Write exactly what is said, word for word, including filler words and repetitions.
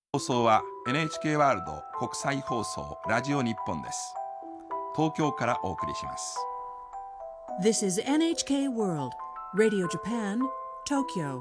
放送は エヌエイチケー ワールド国際放送ラジオ日本です。東京からお送りします。 This is エヌエイチケー World Radio Japan, Tokyo.